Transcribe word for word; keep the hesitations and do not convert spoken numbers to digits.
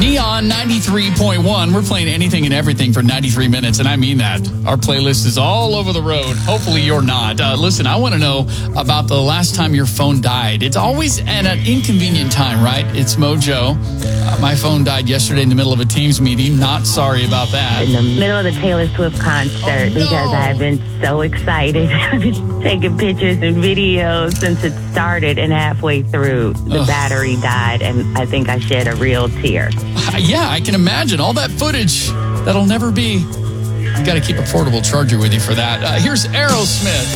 Neon ninety-three point one. We're playing anything and everything for ninety-three minutes, and I mean that. Our playlist is all over the road. Hopefully you're not. Uh, listen, I want to know about the last time your phone died. It's always at an inconvenient time, right? It's Mojo. Uh, my phone died yesterday in the middle of a Teams meeting. Not sorry about that. In the middle of the Taylor Swift concert, Oh, no. because I've been so excited. I've been taking pictures and videos since it started, and halfway through, the Ugh. battery died, and I think I shed a real tear. Yeah, I can imagine all that footage. That'll never be. You got to keep a portable charger with you for that. Uh, here's Aerosmith.